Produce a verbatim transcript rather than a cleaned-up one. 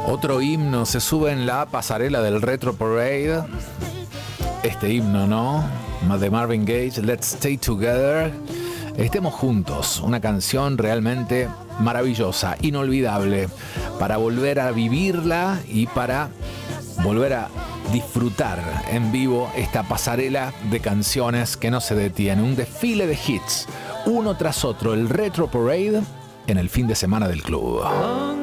Otro himno se sube en la pasarela del Retro Parade. Este himno, ¿no? De Marvin Gaye, Let's Stay Together. Estemos juntos. Una canción realmente maravillosa, inolvidable, para volver a vivirla y para volver a disfrutar en vivo esta pasarela de canciones que no se detiene. Un desfile de hits, uno tras otro, el Retro Parade en el fin de semana del club.